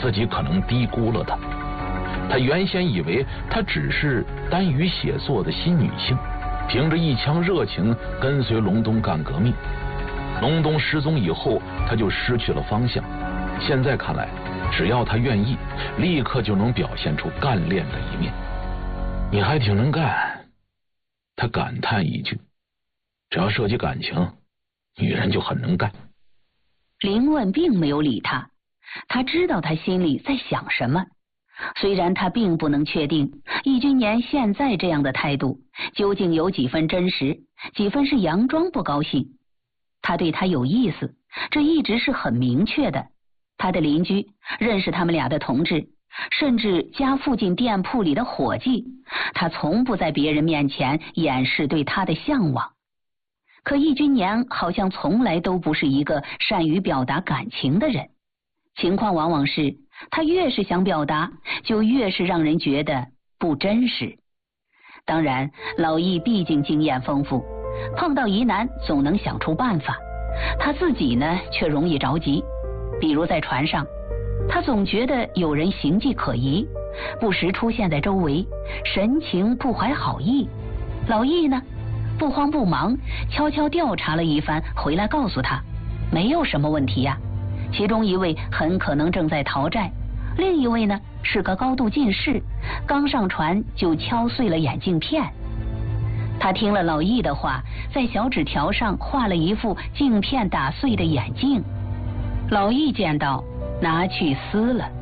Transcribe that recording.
自己可能低估了他。他原先以为她只是耽于写作的新女性，凭着一腔热情跟随隆冬干革命。隆冬失踪以后，他就失去了方向。现在看来，只要他愿意，立刻就能表现出干练的一面。你还挺能干，他感叹一句。只要涉及感情，女人就很能干。 林问并没有理他，他知道他心里在想什么。虽然他并不能确定易君年现在这样的态度究竟有几分真实，几分是佯装不高兴。他对他有意思，这一直是很明确的。他的邻居，认识他们俩的同志，甚至家附近店铺里的伙计，他从不在别人面前掩饰对他的向往。可易君年好像从来都不是一个善于表达感情的人，情况往往是他越是想表达，就越是让人觉得不真实。当然，老易毕竟经验丰富，碰到疑难总能想出办法，他自己呢却容易着急。比如在船上，他总觉得有人形迹可疑，不时出现在周围，神情不怀好意。老易呢不慌不忙，悄悄调查了一番，回来告诉他没有什么问题呀。其中一位很可能正在逃债，另一位呢是个高度近视，刚上船就敲碎了眼镜片。他听了老易的话，在小纸条上画了一副镜片打碎的眼镜。老易见到，拿去撕了。